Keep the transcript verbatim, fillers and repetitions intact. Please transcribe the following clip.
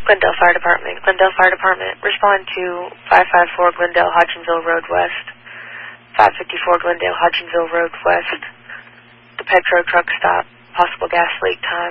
Glendale Fire Department. Glendale Fire Department, respond to five five four Glendale Hodgenville Road West, five fifty-four Glendale Hodgenville Road West. The Petro truck stop, possible gas leak time.